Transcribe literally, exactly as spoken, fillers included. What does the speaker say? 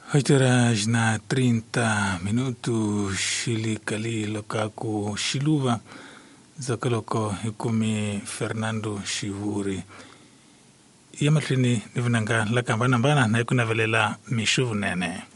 oito horas na trinta minutos shilikali lokaku shiluva zakaloko ikumi Fernando Shivuri yamatrini nivinanga lakambana mbana na ikunavelela mishuvu nene